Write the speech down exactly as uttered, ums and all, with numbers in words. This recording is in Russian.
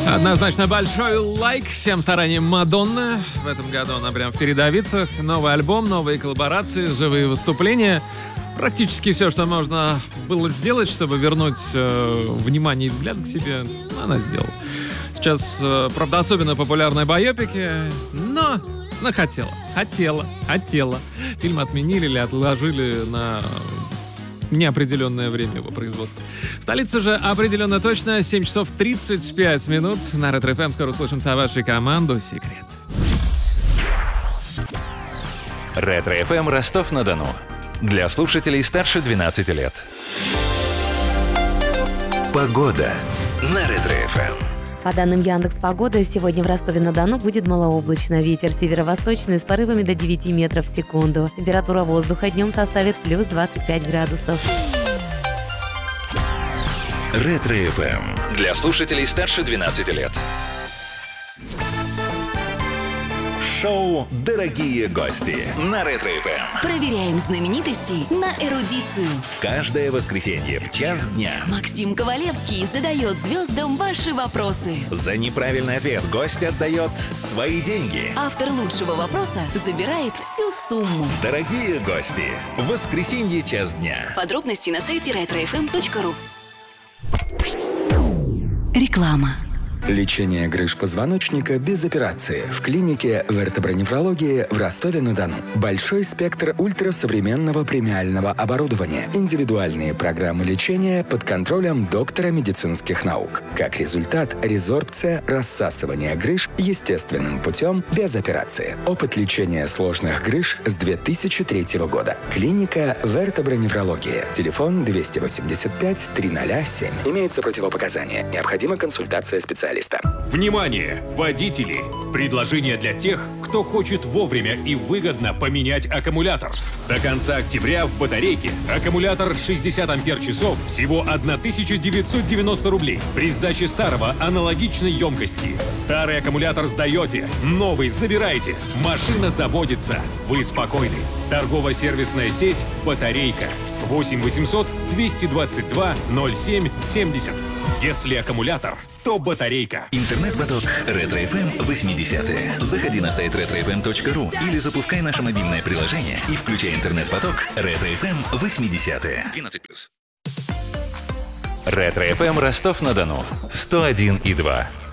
Однозначно большой лайк всем стараниям Мадонны. В этом году она прям в передовицах. Новый альбом, новые коллаборации, живые выступления. Практически все, что можно было сделать, чтобы вернуть э, внимание и взгляд к себе, она сделала. Сейчас, э, правда, особенно популярны байопики, но, но хотела, хотела, хотела. Фильм отменили или отложили на неопределенное время его производства. В столице же определенно точно семь часов тридцать пять минут. На Ретро эф эм скоро услышимся о вашей команду «Секрет». Ретро эф эм Ростов-на-Дону. Для слушателей старше двенадцати лет. Погода на Ретро эф эм. По данным Яндекс.Погоды, сегодня в Ростове-на-Дону будет малооблачно. Ветер северо-восточный с порывами до девяти метров в секунду. Температура воздуха днем составит плюс двадцать пять градусов. Ретро эф эм. Для слушателей старше двенадцати лет. Шоу «Дорогие гости» на Ретро эф эм. Проверяем знаменитостей на эрудицию. Каждое воскресенье в час дня Максим Ковалевский задает звездам ваши вопросы. за неправильный ответ гость отдает свои деньги. Автор лучшего вопроса забирает всю сумму. Дорогие гости, в воскресенье час дня. Подробности на сайте ретро эф эм точка ру. Реклама. Лечение грыж позвоночника без операции в клинике вертоброневрологии в Ростове-на-Дону. Большой спектр ультрасовременного премиального оборудования. Индивидуальные программы лечения под контролем доктора медицинских наук. Как результат, резорбция, рассасывание грыж естественным путем без операции. Опыт лечения сложных грыж с две тысячи третьего года. Клиника вертоброневрологии. Телефон двести восемьдесят пять триста семь. Имеются противопоказания. Необходима консультация специалиста. Внимание, водители! Предложение для тех, кто хочет вовремя и выгодно поменять аккумулятор. До конца октября в батарейке аккумулятор шестьдесят ампер-часов всего тысяча девятьсот девяносто рублей. При сдаче старого аналогичной емкости. Старый аккумулятор сдаете, новый забираете. Машина заводится. Вы спокойны. Торгово-сервисная сеть «Батарейка». восемь восемьсот двести двадцать два ноль семь семьдесят. Если аккумулятор, то батарейка. Интернет-поток Ретро эф эм восьмидесятые. Заходи на сайт ретро эф эм точка ру или запускай наше мобильное приложение и включай интернет-поток Ретро эф эм восьмидесятые. двенадцать плюс. Ретро эф эм Ростов-на-Дону. сто один и два.